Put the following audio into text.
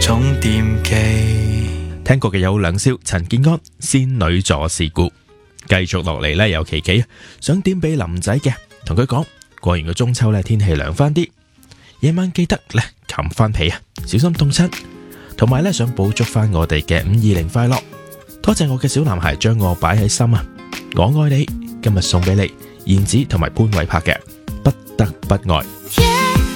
種惦記。 聽過嘅有梁少、陳建安、仙女座事故。繼續落嚟呢，有琪琪想點俾林仔嘅，同佢講過完個中秋呢，天氣涼翻啲，夜晚記得呢冚翻被啊，小心凍親。同埋呢，想補祝翻我哋嘅520快樂，多謝我嘅小男孩將我擺喺心啊，我愛你。今日送俾你燕子同埋潘瑋柏嘅不得不愛。